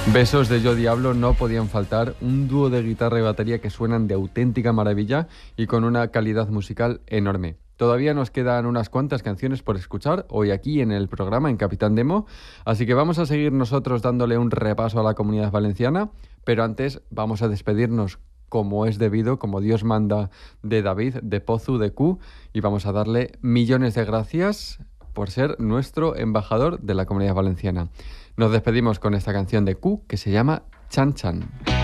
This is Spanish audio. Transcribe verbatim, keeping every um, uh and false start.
Besos de Yo Diablo no podían faltar, un dúo de guitarra y batería que suenan de auténtica maravilla y con una calidad musical enorme. Todavía nos quedan unas cuantas canciones por escuchar hoy aquí en el programa en Capitán Demo, así que vamos a seguir nosotros dándole un repaso a la Comunidad Valenciana, pero antes vamos a despedirnos como es debido, como Dios manda, de David, de Pozu, de Q, y vamos a darle millones de gracias por ser nuestro embajador de la Comunidad Valenciana. Nos despedimos con esta canción de Q que se llama Chan Chan.